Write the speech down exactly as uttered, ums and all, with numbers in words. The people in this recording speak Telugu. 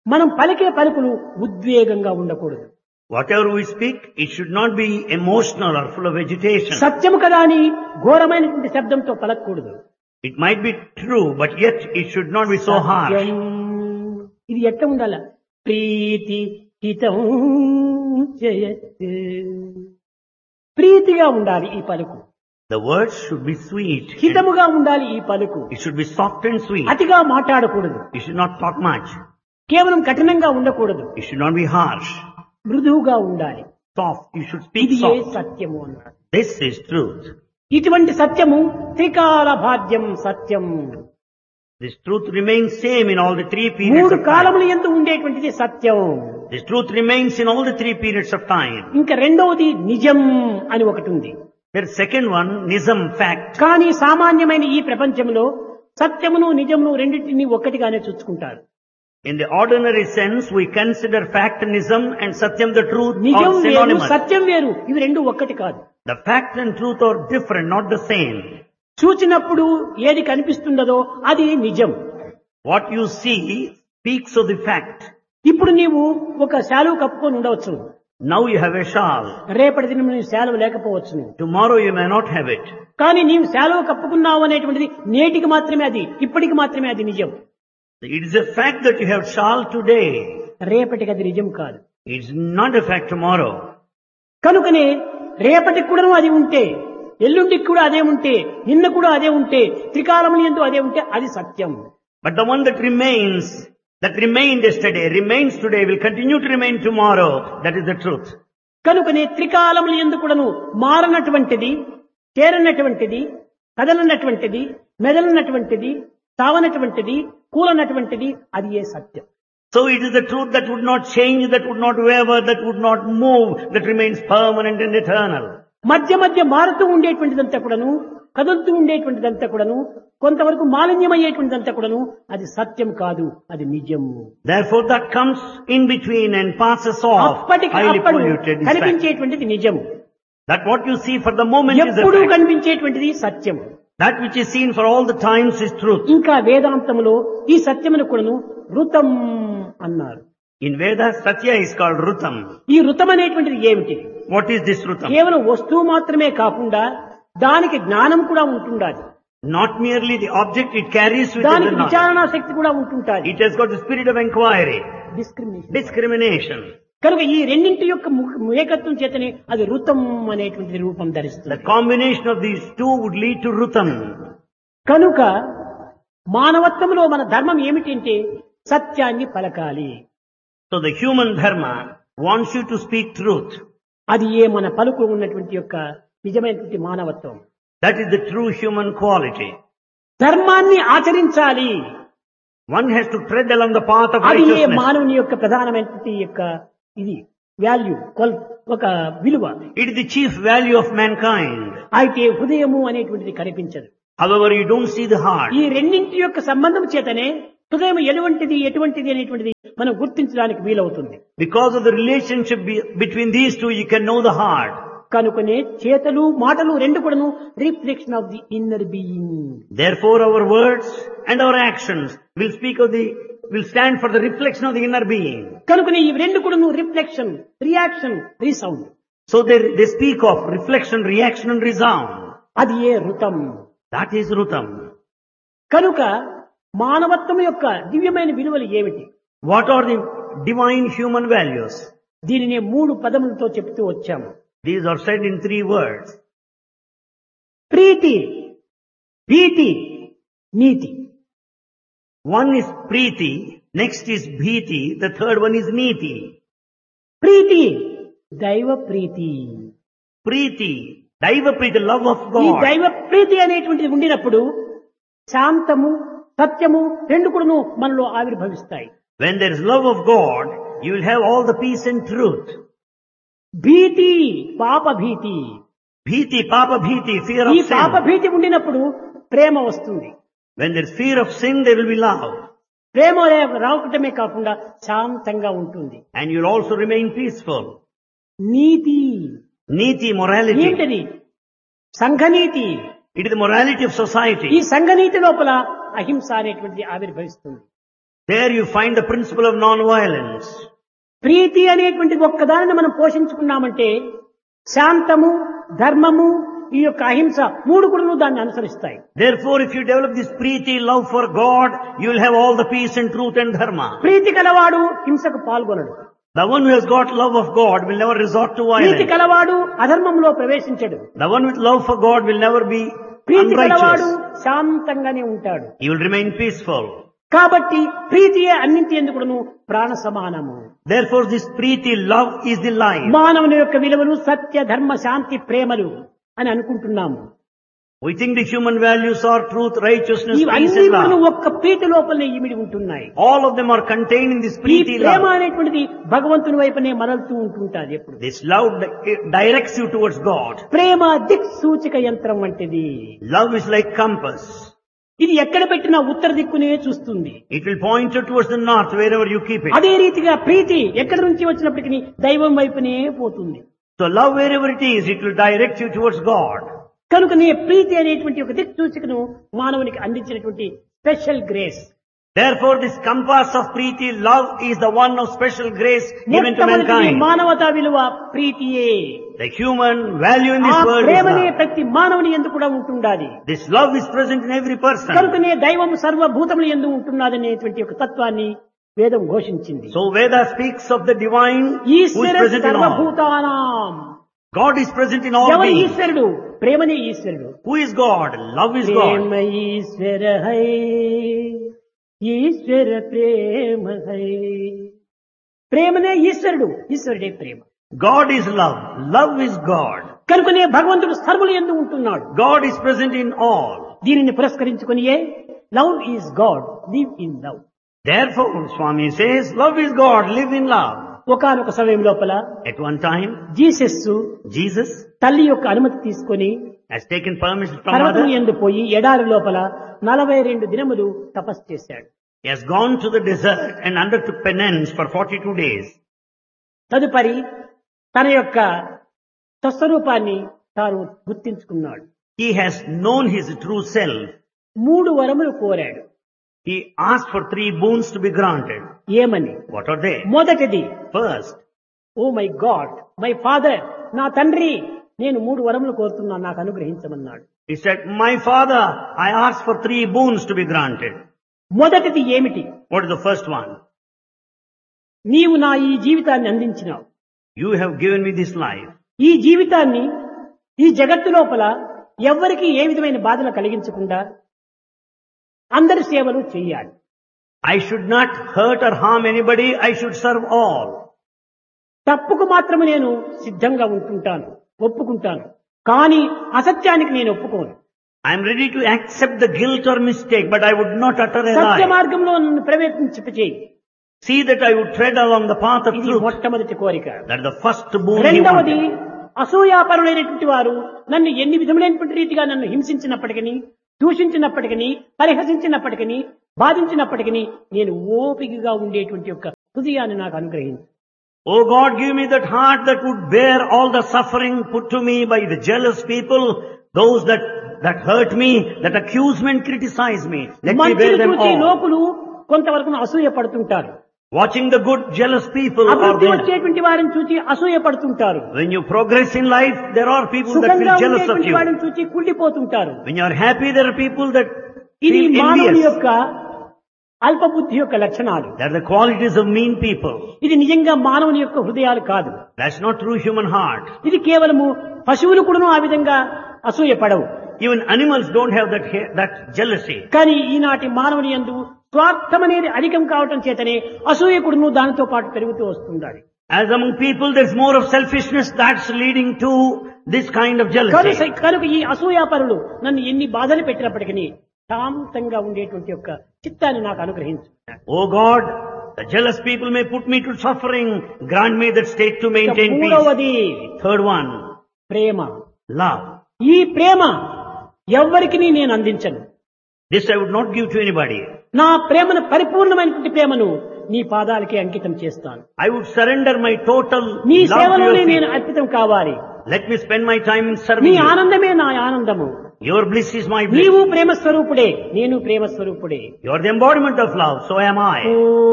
మనం పలికే పలుకులు ఉద్వేగంగా ఉండకూడదు. Whatever we speak, it should not be emotional or full of agitation. సత్యము కదా అని ఘోరమైనటువంటి శబ్దంతో పలకూడదు. It might be true, but yet it should not be so harsh. సత్యం. ఇది ఎట్లా ఉండాల? ప్రీతి హితం జయత్. ప్రీతిగా ఉండాలి ఈ పలుకు. The words should be sweet. హితముగా ఉండాలి ఈ పలుకు. It should be soft and sweet. అతిగా మాట్లాడకూడదు. You should not talk much. కేవలం కఠినంగా ఉండకూడదు. It should not be harsh. మృదువుగా ఉండాలి. Soft. You should speak ఇది ఏ soft. సత్యము అన్నాడు. This is truth. ఇటువంటి సత్యము త్రికాల భాగ్యం సత్యం. This truth remains same in all the three periods మూడు of time. కాలములు ఎందు ఉండేటువంటిది సత్యం. This truth remains in all the three periods of time. ఇంకా రెండవది నిజం అని ఒకటి ఉంది. There is second one, Nizam, fact. కానీ సామాన్యమైన ఈ ప్రపంచంలో సత్యమును నిజమును రెండింటినీ ఒక్కటిగానే చూసుకుంటారు. In the ordinary sense, we consider fact Nizam and Satyam the truth నిజం are వేరు synonymous. సత్యం వేరు, ఇవి రెండు ఒక్కటి కాదు. The fact and truth are different, not the same. చూచినప్పుడు ఏది కనిపిస్తుండదో అది నిజం. What you see speaks of the fact. ఇప్పుడు నీవు ఒక శాలువ కప్పుకొని ఉండవచ్చు. Now you have a shawl. రేపటి దినం నీవు శాలువ లేకపోవచ్చు. Tomorrow you may not have it. కానీ నీవు శాలువ కప్పుకున్నావు అనేటువంటిది నేటికి మాత్రమే, అది ఇప్పటికి మాత్రమే అది నిజం. It is a fact that you have shawl today. రేపటికి అది నిజం కాదు. It's not a fact tomorrow. కనుకనే రేపటికి కూడా అది ఉంటే, ఎల్లుండికి కూడా అదే ఉంటే, నిన్న కూడా అదే ఉంటే, త్రికాలములు యందు అదే ఉంటే అది సత్యం. But the one that remains, that remained yesterday, remains today, will continue to remain tomorrow. That is the truth. కనుకనే త్రికాలములు యందు కూడాను మారనటువంటిది, చేరనటువంటిది, కదలనటువంటిది, మెదలనటువంటిది, తావనటువంటిది, కూలనటువంటిది అది ఏ సత్యం. So it is the truth that would not change, that would not waver, that would not move, that remains permanent and eternal. మధ్య మధ్య మారుతూ ఉండేటువంటిదంతా కూడాను, కదులుతూ ఉండేటువంటిదంతా కూడాను, కొంతవరకు మాలిన్యమయ్యేటువంటిదంతా కూడాను అది సత్యం కాదు, అది నిజము. Therefore that comes in between and passes off, అప్పటికి highly అప్పుడు polluted is fact. కనిపించేటువంటిది నిజం. That what you see for the moment is a ఎప్పుడూ fact. కనిపించేటువంటిది Satyam. That which is seen for all the times is truth. ఇంకా వేదాంతములో ఈ సత్యమును కూడాను ఋతం అన్నారు. In Vedas, Satya is called Rutam. ఈ ఋతం అనేటువంటిది ఏమిటి? What is this Rutam? కేవలం వస్తువు మాత్రమే కాకుండా దానికి జ్ఞానం కూడా ఉంటుండాలి. Not merely the object it carries with it, దానికి the knowledge. విచారణా శక్తి కూడా ఉంటుంటాది. It has got the spirit of inquiry, discrimination. discrimination. కనుక ఈ రెండింటి యొక్క ము- ఏకత్వం చేతనే అది ఋతం అనేటువంటి రూపం ధరిస్తుంది. The combination of these two would lead to Rutam. కనుక మానవత్వంలో మన ధర్మం ఏమిటంటే సత్యాన్ని పలకాలి. So the human dharma wants you to speak truth. అది ఏ మన పలుకు ఉన్నటువంటి యొక్క నిజమైనటువంటి మానవత్వం. That is the true human quality. ధర్మాన్ని ఆచరించాలి. One has to tread along the path of అది ఏ righteousness. మానవుని యొక్క ప్రధానమైనటువంటి యొక్క ఇది వాల్యూ, ఒక విలువ. It is the chief value of mankind. అయితే హృదయము అనేటువంటిది కనిపించదు. However, you don't see the heart. ఈ రెండింటి యొక్క సంబంధం చేతనే హృదయం ఎటువంటిది ఎటువంటిది అనేటువంటిది మనం గుర్తించడానికి వీలవుతుంది. Because of the relationship be- between these two, you can know the heart. కనుకనే చేతలు మాటలు రెండు కూడాను reflection of the inner being. Therefore, our words and our actions will speak of the, will stand for the reflection of the inner being. కనుకనే ఈ రెండు కూడాను reflection, reaction, resound. So they, they speak of reflection, reaction and resound. అది ఏ ఋతం. That is Rutam. కనుక మానవత్వం యొక్క దివ్యమైన విలువలు ఏమిటి? What are the divine human values? దీనిని మూడు పదములతో చెప్తూ వచ్చాము. These are said in three words. ప్రీతి, భీతి, నీతి. One is Preeti, next is Bhiti, the third one is Niti. ప్రీతి దైవ ప్రీతి. Preeti, Daiva Preeti, the love of ఈ God. దైవ ప్రీతి అనేటువంటిది ఉండినప్పుడు శాంతము, సత్యము రెండు కూడాను మనలో ఆవిర్భవిస్తాయి. When there is love of God, you will have all the peace and truth. భీతి, పాప భీతి. Bhiti, Papa Bhiti, fear ఈ of పాప sin. భీతి ఉండినప్పుడు ప్రేమ వస్తుంది. When there is fear of sin, there will be love. ప్రేమ రావటమే కాకుండా శాంతంగా ఉంటుంది. And you will also remain peaceful. NITI Niti, morality. ఏంటది? సంఘనీతి. It is the morality of ఈ society. సంఘనీతి లోపల అహింస అనేటువంటిది ఆవిర్భవిస్తుంది. There you find the principle of non-violence. ప్రీతి అనేటువంటి ఒక్కదానిని మనం పోషించుకున్నామంటే శాంతము, ధర్మము, ఈ యొక్క అహింస మూడు కూడా దాన్ని అనుసరిస్తాయి. Therefore, if you develop this preeti, love for God, you will have all the peace and truth and dharma. ప్రీతి కలవాడు హింసకు పాల్గొనడు. The one who has got love of God will never resort to Preethi violence. కలవాడు అధర్మంలో ప్రవేశించడు. The one with love for God will never be ప్రీతి కలవాడు unrighteous. శాంతంగానే ఉంటాడు. He will remain peaceful. కాబట్టి ప్రీతియే అన్నింటి ఎందుకును ప్రాణ సమానము. Therefore, this preeti, love is the life. మానవుని యొక్క విలువలు సత్య, ధర్మ, శాంతి, ప్రేమలు అని అనుకుంటున్నాము. We think the human values are truth, righteousness, peace ఇవన్నీ and కూడా love. ఒక్క ప్రీతి లోపలనే ఇమిడి ఉంటున్నాయి. All of them are contained in this ఈ preeti ప్రేమ love. అనేటువంటిది భగవంతుని వైపునే మరలుతూ ఉంటుంటాది ఎప్పుడు. This love di- directs you towards God. ప్రేమ దిక్ సూచిక యంత్రం వంటిది. Love is like compass. ఇది ఎక్కడ పెట్టినా ఉత్తర దిక్కునే చూస్తుంది. It will point you towards the north wherever you keep it. అదే రీతిగా ప్రీతి ఎక్కడి నుంచి వచ్చినప్పటికీ దైవం వైపునే పోతుంది. So love wherever it is, it will direct you towards God. కనుకనే ప్రీతి అనేటువంటి ఒక దిక్ సూచికను మానవునికి అందించినటువంటి special grace. Therefore, this compass of preeti, love is the one of special grace given to మొట్టమొదటి mankind. మానవతా విలువ ప్రీతియే. The human value in ఆ this world is ప్రేమనే love. ప్రతి మానవుని యందు కూడా ఉంటుండాలి. This love is present in every person. కనుకనే దైవం సర్వభూతముల యందు ఉంటున్నదనేటువంటి ఒక తత్వాన్ని వేదం ఘోషించింది. So Veda speaks of the divine who is Eshwara present in all. సర్వభూతానాం. God is present in all ఎవరు beings. ఈశ్వరుడు? ప్రేమనే ఈశ్వరుడు. Who is God? Love is Prema God. Eshwara high, Eshwara Prema high. ప్రేమనే ఈశ్వరుడు, ఈశ్వరుడే ప్రేమ. God is love. Love is God. కనుకనే భగవంతుడు సర్వులు యందు ఉంటున్నాడు. God is present in all. దీనిని పురస్కరించుకొనియే love is God, live in love. Therefore, Swami says, love is God, live in love. ఒకానొక సమయం లోపల At one time, Jesus Jesus తల్లి యొక్క అనుమతి తీసుకొని has taken permission from పర్వతం mother. యందు పోయి ఎడారి లోపల నలభై రెండు దినములు తపస్సు చేశాడు. He has gone to the desert and undertook penance for forty-two days. తదుపరి తన యొక్క స్వస్వరూపాన్ని తాను గుర్తించుకున్నాడు. He has known his true self. మూడు వరములు కోరాడు. He asked for three boons to be granted. ఏమని? What are they? మొదటిది, First, oh my God, my father, నా తండ్రి, నేను మూడు వరములు కోరుతున్నా, నాకు అనుగ్రహించమన్నాడు. he said, my father, I asked for three boons to be granted. మొదటిది ఏమిటి? What is the first one? నీవు నా ఈ జీవితాన్ని అందించినావు. You have given me this life. ఈ జీవితాన్ని ఈ జగత్తు లోపల ఎవ్వరికీ ఏ విధమైన బాధలు కలిగించకుండా అందరి సేవలు చేయాలి. I should not hurt or harm anybody. I should serve all. తప్పుకు మాత్రమే నేను సిద్ధంగా ఉంటుంటాను, ఒప్పుకుంటాను. కానీ అసత్యానికి నేను ఒప్పుకోను. I am ready to accept the guilt or mistake, but I would not utter a Satya lie. మార్గంలో నన్ను ప్రవేశించిపచేయి. See that I would tread along the path of ఇది truth. మొట్టమొదటి కోరిక. That is the first boon he రెండవది, wanted. అసూయాపరులైనటువంటి వారు నన్ను ఎన్ని విధములైనటువంటి రీతిగా నన్ను హింసించినప్పటికీ, దూషించినప్పటికీ, పరిహసించినప్పటికీ, బాధించినప్పటికీ నేను ఓపికగా ఉండేటువంటి యొక్క హృదయాన్ని నాకు అనుగ్రహించు. Oh God, give me that heart that would bear all the suffering put to me by the jealous people, those that, that hurt me, that accuse me and criticize me. Let me bear మంచిని them చూసి all. లోకులు కొంతవరకు అసూయ పడుతుంటారు. Watching the good, jealous people are అభివృద్ధి there. వచ్చేటువంటి వారిని చూసి అసూయ పడుతుంటారు. When you progress in life, there are people that సుఖంగా feel jealous of ఉండేటువంటి you. వారిని చూసి కుళ్ళిపోతుంటారు. When you are happy, there are people that ఇది feel మానవుని envious. యొక్క అల్పబుద్ధి యొక్క లక్షణాలు. They are the qualities of mean people. ఇది నిజంగా మానవుని యొక్క హృదయాలు కాదు. That's not true human heart. ఇది కేవలము పశువులు కూడాను ఆ విధంగా అసూయ పడవు. Even animals don't have that ha- that jealousy. కానీ ఈనాటి మానవుని యందు స్వార్థం అనేది అధికం కావటం చేతనే అసూయ కూడాను దానితో పాటు పెరుగుతూ వస్తుండాలి. As among people, there's more of selfishness that's leading to this kind of jealousy. కనుక కనుక ఈ అసూయాపరులు నన్ను ఎన్ని బాధలు పెట్టినప్పటికీ శాంతంగా ఉండేటువంటి యొక్క చిత్తాన్ని నాకు అనుగ్రహించు. Oh God, the jealous people may put me to suffering. Grant me that state to maintain peace. మూడవది Third one, ప్రేమ. love. ఈ ప్రేమ ఎవ్వరికి నేను అందించను. This I would not give to anybody. నా ప్రేమను పరిపూర్ణమైనటువంటి ప్రేమను నీ పాదాలకే అంకితం చేస్తాను. I would surrender my total నీ love to సేవలోనే your నేను feet. అర్పితం కావాలి. Let me spend my time in నీ serving you. ఆనందమే నా ఆనందము. Your bliss is my bliss. నీవు ప్రేమ స్వరూపుడే, నేను ప్రేమ స్వరూపుడే. You are the embodiment of love, so am I.